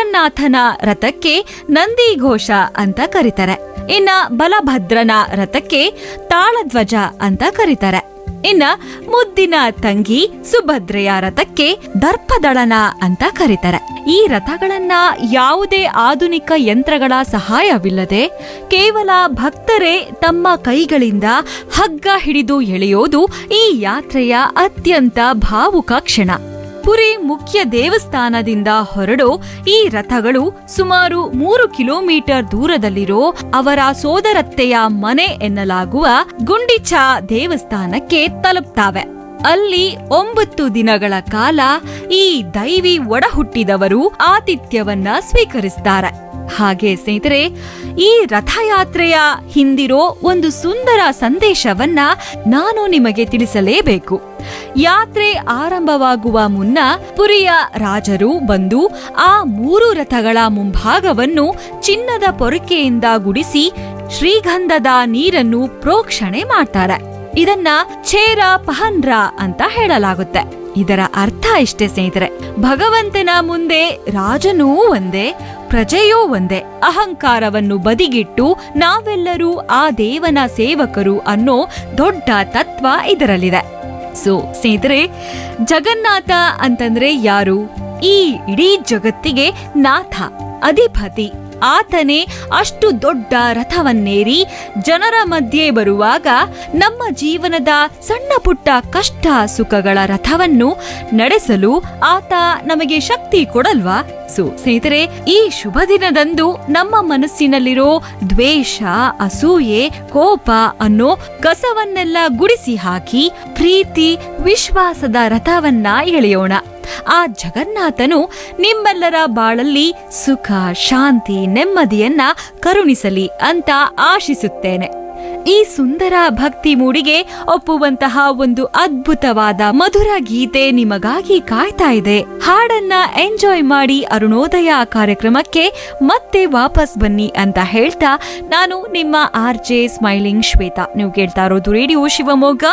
ಜಗನ್ನಾಥನ ರಥಕ್ಕೆ ನಂದಿಘೋಷ ಅಂತ ಕರೀತಾರೆ. ಇನ್ನ ಬಲಭದ್ರನ ರಥಕ್ಕೆ ತಾಳಧ್ವಜ ಅಂತ ಕರೀತಾರೆ. ಇನ್ನ ಮುದ್ದಿನ ತಂಗಿ ಸುಭದ್ರೆಯ ರಥಕ್ಕೆ ದರ್ಪದಳನ ಅಂತ ಕರೀತಾರೆ. ಈ ರಥಗಳನ್ನ ಯಾವುದೇ ಆಧುನಿಕ ಯಂತ್ರಗಳ ಸಹಾಯವಿಲ್ಲದೆ ಕೇವಲ ಭಕ್ತರೇ ತಮ್ಮ ಕೈಗಳಿಂದ ಹಗ್ಗ ಹಿಡಿದು ಎಳೆಯೋದು ಈ ಯಾತ್ರೆಯ ಅತ್ಯಂತ ಭಾವುಕ ಕ್ಷಣ. ಪುರಿ ಮುಖ್ಯ ದೇವಸ್ಥಾನದಿಂದ ಹೊರಡೋ ಈ ರಥಗಳು ಸುಮಾರು 3 ಕಿಲೋಮೀಟರ್ ದೂರದಲ್ಲಿರೋ ಅವರ ಸೋದರತ್ತೆಯ ಮನೆ ಎನ್ನಲಾಗುವ ಗುಂಡಿಚಾ ದೇವಸ್ಥಾನಕ್ಕೆ ತಲುಪ್ತಾವೆ. ಅಲ್ಲಿ 9 ದಿನಗಳ ಕಾಲ ಈ ದೈವಿ ಒಡಹುಟ್ಟಿದವರು ಆತಿಥ್ಯವನ್ನ ಸ್ವೀಕರಿಸ್ತಾರೆ. ಹಾಗೆ ಸ್ನೇಹಿತರೆ, ಈ ರಥಯಾತ್ರೆಯ ಹಿಂದಿರೋ ಒಂದು ಸುಂದರ ಸಂದೇಶವನ್ನ ನಾನು ನಿಮಗೆ ತಿಳಿಸಲೇಬೇಕು. ಯಾತ್ರೆ ಆರಂಭವಾಗುವ ಮುನ್ನ ಪುರಿಯ ರಾಜರು ಬಂದು ಆ 3 ರಥಗಳ ಮುಂಭಾಗವನ್ನು ಚಿನ್ನದ ಪೊರಕೆಯಿಂದ ಗುಡಿಸಿ ಶ್ರೀಗಂಧದ ನೀರನ್ನು ಪ್ರೋಕ್ಷಣೆ ಮಾಡ್ತಾರೆ. ಇದನ್ನ ಛೇರ ಪಹನ್ರ ಅಂತ ಹೇಳಲಾಗುತ್ತೆ. ಇದರ ಅರ್ಥ ಇಷ್ಟೇ ಸ್ನೇಹಿತರೆ, ಭಗವಂತನ ಮುಂದೆ ರಾಜನೂ ಒಂದೇ, ಪ್ರಜೆಯೂ ಒಂದೇ. ಅಹಂಕಾರವನ್ನು ಬದಿಗಿಟ್ಟು ನಾವೆಲ್ಲರೂ ಆ ದೇವನ ಸೇವಕರು ಅನ್ನೋ ದೊಡ್ಡ ತತ್ವ ಇದರಲ್ಲಿದೆ. ಸ್ನೇಹಿತರೆ, ಜಗನ್ನಾಥ ಅಂತಂದ್ರೆ ಯಾರು? ಈ ಇಡೀ ಜಗತ್ತಿಗೆ ನಾಥ, ಅಧಿಪತಿ. ಆತನೇ ಅಷ್ಟು ದೊಡ್ಡ ರಥವನ್ನೇರಿ ಜನರ ಮಧ್ಯೆ ಬರುವಾಗ ನಮ್ಮ ಜೀವನದ ಸಣ್ಣ ಪುಟ್ಟ ಕಷ್ಟ ಸುಖಗಳ ರಥವನ್ನು ನಡೆಸಲು ಆತ ನಮಗೆ ಶಕ್ತಿ ಕೊಡಲ್ವಾ? ಸ್ನೇಹಿತರೆ, ಈ ಶುಭ ದಿನದಂದು ನಮ್ಮ ಮನಸ್ಸಿನಲ್ಲಿರೋ ದ್ವೇಷ, ಅಸೂಯೆ, ಕೋಪ ಅನ್ನೋ ಕಸವನ್ನೆಲ್ಲ ಗುಡಿಸಿ ಹಾಕಿ ಪ್ರೀತಿ, ವಿಶ್ವಾಸದ ರಥವನ್ನ ಎಳೆಯೋಣ. ಆ ಜಗನ್ನಾಥನು ನಿಮ್ಮೆಲ್ಲರ ಬಾಳಲ್ಲಿ ಸುಖ, ಶಾಂತಿ, ನೆಮ್ಮದಿಯನ್ನ ಕರುಣಿಸಲಿ ಅಂತ ಆಶಿಸುತ್ತೇನೆ. ಈ ಸುಂದರ ಭಕ್ತಿ ಮೂಡಿಗೆ ಒಪ್ಪುವಂತಹ ಒಂದು ಅದ್ಭುತವಾದ ಮಧುರ ಗೀತೆ ನಿಮಗಾಗಿ ಕಾಯ್ತಾ ಇದೆ. ಹಾಡನ್ನ ಎಂಜಾಯ್ ಮಾಡಿ ಅರುಣೋದಯ ಕಾರ್ಯಕ್ರಮಕ್ಕೆ ಮತ್ತೆ ವಾಪಸ್ ಬನ್ನಿ ಅಂತ ಹೇಳ್ತಾ ನಾನು ನಿಮ್ಮ RJ ಸ್ಮೈಲಿಂಗ್ ಶ್ವೇತಾ. ನೀವು ಕೇಳ್ತಾ ಇರೋದು ರೇಡಿಯೋ ಶಿವಮೊಗ್ಗ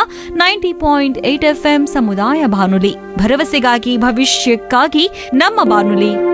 90.8 FM ಸಮುದಾಯ ಬಾನುಲಿ, ಭರವಸೆಗಾಗಿ ಭವಿಷ್ಯಕ್ಕಾಗಿ ನಮ್ಮ ಬಾನುಲಿ.